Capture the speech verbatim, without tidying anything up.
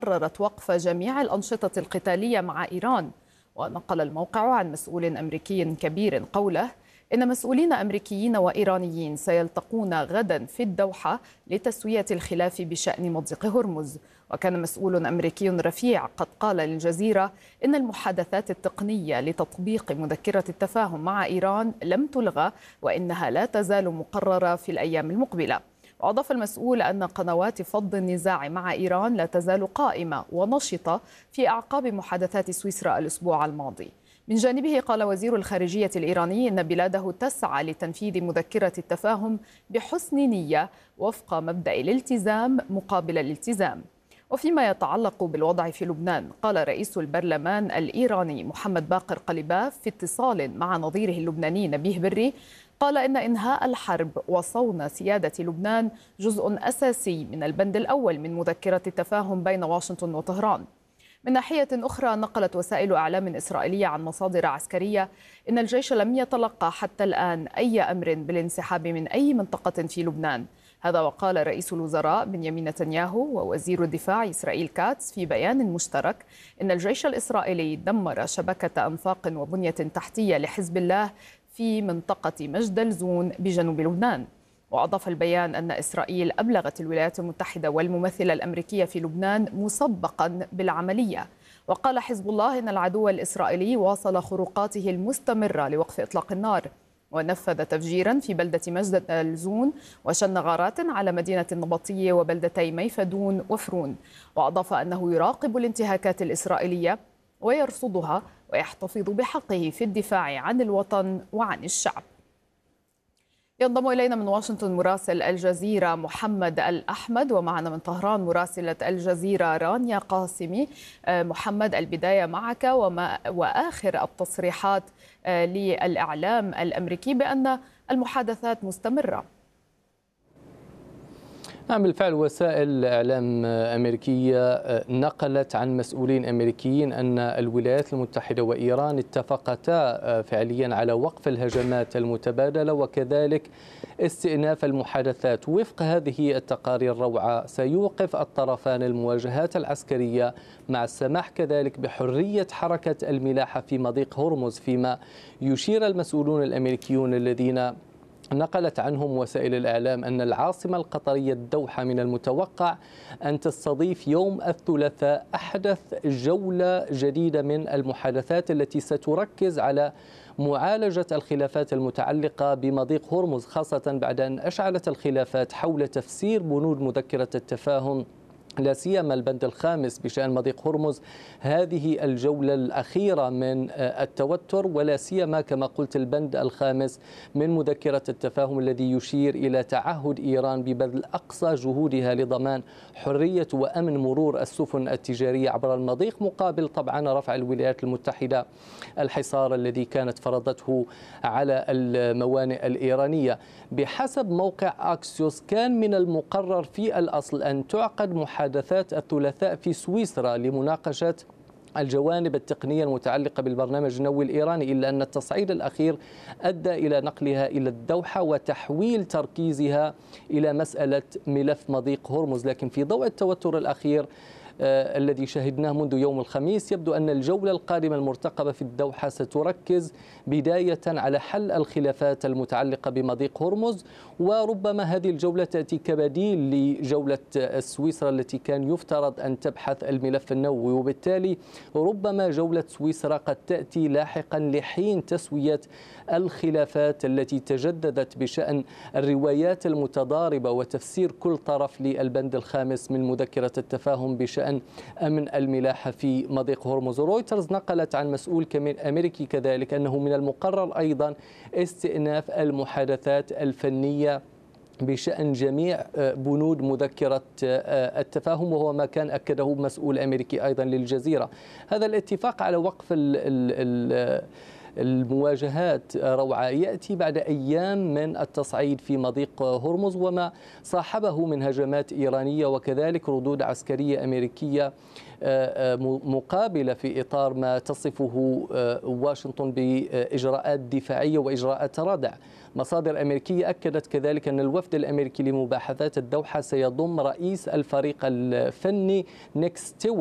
قررت وقف جميع الأنشطة القتالية مع إيران. ونقل الموقع عن مسؤول أمريكي كبير قوله إن مسؤولين أمريكيين وإيرانيين سيلتقون غدا في الدوحة لتسوية الخلاف بشأن مضيق هرمز. وكان مسؤول أمريكي رفيع قد قال للجزيرة إن المحادثات التقنية لتطبيق مذكرة التفاهم مع إيران لم تلغى وإنها لا تزال مقررة في الأيام المقبلة. وأضاف المسؤول أن قنوات فض النزاع مع إيران لا تزال قائمة ونشطة في أعقاب محادثات سويسرا الأسبوع الماضي. من جانبه قال وزير الخارجية الإيراني إن بلاده تسعى لتنفيذ مذكرة التفاهم بحسن نية وفق مبدأ الالتزام مقابل الالتزام. وفيما يتعلق بالوضع في لبنان، قال رئيس البرلمان الإيراني محمد باقر قليباف في اتصال مع نظيره اللبناني نبيه بري، قال إن إنهاء الحرب وصون سيادة لبنان جزء أساسي من البند الأول من مذكرة التفاهم بين واشنطن وطهران. من ناحية أخرى، نقلت وسائل إعلام إسرائيلية عن مصادر عسكرية إن الجيش لم يتلقى حتى الآن أي أمر بالانسحاب من أي منطقة في لبنان. هذا وقال رئيس الوزراء بنيامين نتنياهو ووزير الدفاع إسرائيل كاتس في بيان مشترك إن الجيش الإسرائيلي دمر شبكة أنفاق وبنية تحتية لحزب الله في منطقة مجدل زون بجنوب لبنان. وأضاف البيان أن إسرائيل أبلغت الولايات المتحدة والممثلة الأمريكية في لبنان مسبقا بالعملية. وقال حزب الله إن العدو الإسرائيلي واصل خروقاته المستمرة لوقف إطلاق النار، ونفذ تفجيرا في بلدة مجدل زون وشن غارات على مدينة النبطية وبلدتي ميفدون وفرون. وأضاف أنه يراقب الانتهاكات الإسرائيلية ويرصدها ويحتفظ بحقه في الدفاع عن الوطن وعن الشعب. ينضم إلينا من واشنطن مراسل الجزيرة محمد الأحمد، ومعنا من طهران مراسلة الجزيرة رانيا قاسمي. محمد، البداية معك، وما وآخر التصريحات للإعلام الأمريكي بأن المحادثات مستمرة. نعم، بالفعل وسائل الإعلام الأمريكية نقلت عن مسؤولين أمريكيين أن الولايات المتحدة وإيران اتفقتا فعليا على وقف الهجمات المتبادلة وكذلك استئناف المحادثات. وفق هذه التقارير الروعة سيوقف الطرفان المواجهات العسكرية مع السماح كذلك بحرية حركة الملاحة في مضيق هرمز، فيما يشير المسؤولون الأمريكيون الذين نقلت عنهم وسائل الإعلام أن العاصمة القطرية الدوحة من المتوقع أن تستضيف يوم الثلاثاء أحدث جولة جديدة من المحادثات التي ستركز على معالجة الخلافات المتعلقة بمضيق هرمز، خاصة بعد أن أشعلت الخلافات حول تفسير بنود مذكرة التفاهم لا سيما البند الخامس بشأن مضيق هرمز هذه الجولة الأخيرة من التوتر، ولا سيما كما قلت البند الخامس من مذكرة التفاهم الذي يشير إلى تعهد إيران ببذل أقصى جهودها لضمان حرية وأمن مرور السفن التجارية عبر المضيق، مقابل طبعا رفع الولايات المتحدة الحصار الذي كانت فرضته على الموانئ الإيرانية. بحسب موقع أكسيوس كان من المقرر في الأصل أن تعقد محادثات محادثات الثلاثاء في سويسرا لمناقشة الجوانب التقنية المتعلقة بالبرنامج النووي الإيراني، إلا أن التصعيد الأخير أدى إلى نقلها إلى الدوحة وتحويل تركيزها إلى مسألة ملف مضيق هرمز. لكن في ضوء التوتر الأخير آه الذي شهدناه منذ يوم الخميس، يبدو أن الجولة القادمة المرتقبة في الدوحة ستركز بداية على حل الخلافات المتعلقة بمضيق هرمز، وربما هذه الجولة تأتي كبديل لجولة سويسرا التي كان يفترض أن تبحث الملف النووي، وبالتالي ربما جولة سويسرا قد تأتي لاحقا لحين تسوية الخلافات التي تجددت بشأن الروايات المتضاربة وتفسير كل طرف للبند الخامس من مذكرة التفاهم بشأن أمن الملاحة في مضيق هرمز. رويترز نقلت عن مسؤول أمريكي كذلك أنه من المقرر أيضا استئناف المحادثات الفنية بشأن جميع بنود مذكرة التفاهم، وهو ما كان أكده مسؤول أمريكي أيضا للجزيرة. هذا الاتفاق على وقف ال ال ال المواجهات روعة يأتي بعد أيام من التصعيد في مضيق هرمز وما صاحبه من هجمات إيرانية وكذلك ردود عسكرية أمريكية مقابلة في إطار ما تصفه واشنطن بإجراءات دفاعية وإجراءات ردع. مصادر أمريكية أكدت كذلك أن الوفد الأمريكي لمباحثات الدوحة سيضم رئيس الفريق الفني نيك ستيوارت